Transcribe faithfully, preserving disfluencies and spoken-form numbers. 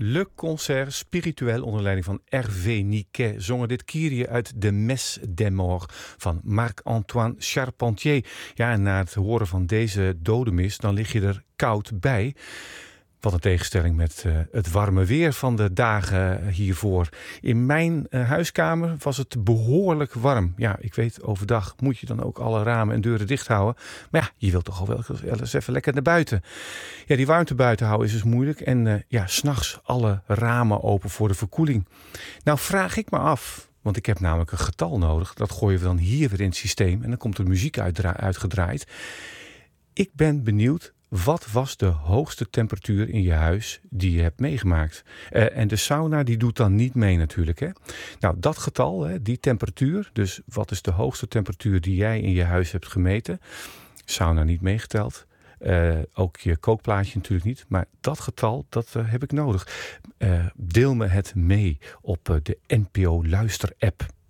Le Concert Spirituel onder leiding van Hervé Niquet zongen dit Kyrie uit de Messe des Morts van Marc-Antoine Charpentier. Ja, en na het horen van deze dodenmis, dan lig je er koud bij. Wat een tegenstelling met uh, het warme weer van de dagen hiervoor. In mijn uh, huiskamer was het behoorlijk warm. Ja, ik weet, overdag moet je dan ook alle ramen en deuren dicht houden. Maar ja, je wilt toch al wel eens even lekker naar buiten. Ja, die warmte buiten houden is dus moeilijk. En uh, ja, 's nachts alle ramen open voor de verkoeling. Nou vraag ik me af, want ik heb namelijk een getal nodig. Dat gooien we dan hier weer in het systeem. En dan komt er muziek uitdra- uitgedraaid. Ik ben benieuwd. Wat was de hoogste temperatuur in je huis die je hebt meegemaakt? Uh, en de sauna die doet dan niet mee natuurlijk. Hè? Nou, dat getal, hè, die temperatuur. Dus wat is de hoogste temperatuur die jij in je huis hebt gemeten? Sauna niet meegeteld. Uh, ook je kookplaatje natuurlijk niet. Maar dat getal, dat uh, heb ik nodig. Uh, deel me het mee op uh, de N P O Luister app.